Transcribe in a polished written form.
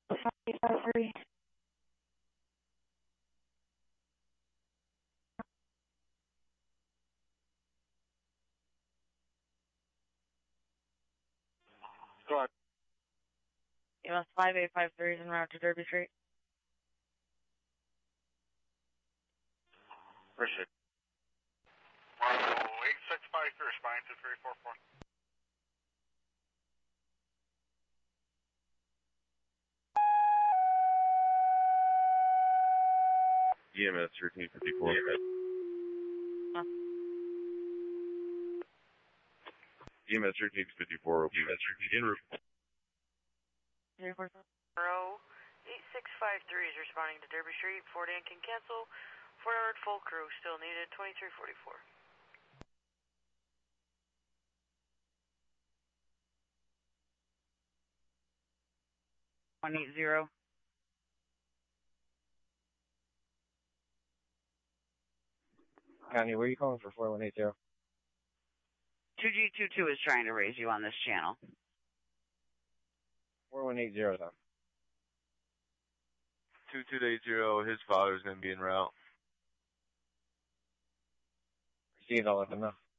583. Go on. EMS 5853 is en route to Derby Street. Appreciate it. 8653, responding to 344. EMS 1354. EMS 1354, OP. En route. 347. 8653 is responding to Derby Street. Fort Ann can cancel. Fort Edward full crew still needed. 2344. 180. County, where are you calling for 4180? 2G22 is trying to raise you on this channel. 4180 though. 2280, his father's going to be en route. Received, I'll let them know.